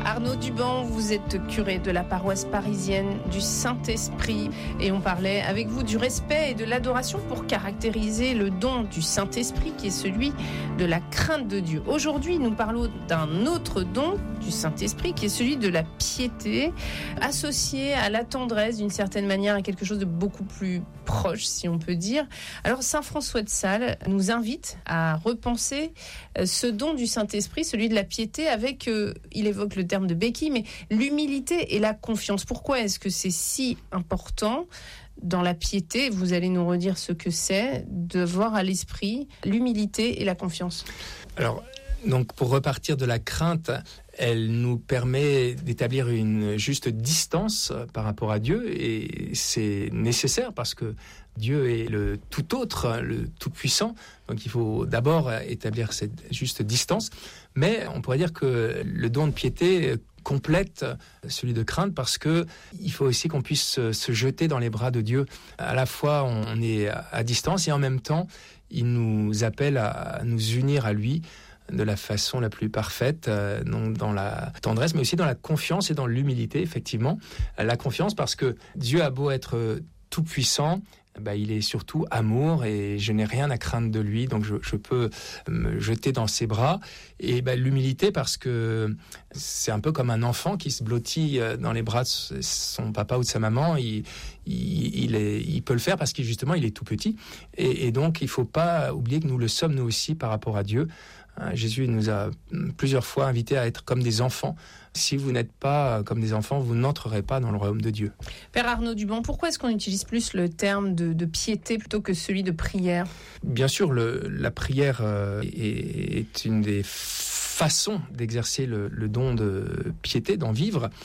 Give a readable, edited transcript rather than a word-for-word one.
Arnaud Duban, vous êtes curé de la paroisse parisienne du Saint-Esprit et on parlait avec vous du respect et de l'adoration pour caractériser le don du Saint-Esprit qui est celui de la crainte de Dieu. Aujourd'hui, nous parlons d'un autre don du Saint-Esprit qui est celui de la piété, associé à la tendresse d'une certaine manière, à quelque chose de beaucoup plus proche, si on peut dire. Alors, Saint François de Sales nous invite à repenser ce don du Saint-Esprit, celui de la piété, avec, il évoque le terme de béquille, mais l'humilité et la confiance. Pourquoi est-ce que c'est si important dans la piété, vous allez nous redire ce que c'est, de voir à l'esprit l'humilité et la confiance? Alors, donc pour repartir de la crainte, elle nous permet d'établir une juste distance par rapport à Dieu et c'est nécessaire parce que Dieu est le tout autre, le tout puissant. Donc il faut d'abord établir cette juste distance. Mais on pourrait dire que le don de piété complète celui de crainte parce que il faut aussi qu'on puisse se jeter dans les bras de Dieu. À la fois, on est à distance et en même temps, il nous appelle à nous unir à lui de la façon la plus parfaite, donc dans la tendresse, mais aussi dans la confiance et dans l'humilité, effectivement. La confiance parce que Dieu a beau être tout puissant, il est surtout amour et je n'ai rien à craindre de lui, donc je peux me jeter dans ses bras. Et l'humilité parce que c'est un peu comme un enfant qui se blottit dans les bras de son papa ou de sa maman. Il peut le faire parce qu'il justement il est tout petit. Et donc il ne faut pas oublier que nous le sommes nous aussi par rapport à Dieu. Jésus nous a plusieurs fois invités à être comme des enfants. Si vous n'êtes pas comme des enfants, vous n'entrerez pas dans le royaume de Dieu. Père Arnaud Duban, pourquoi est-ce qu'on utilise plus le terme de piété plutôt que celui de prière? Bien sûr, la prière est une des façons d'exercer le don de piété, d'en vivre.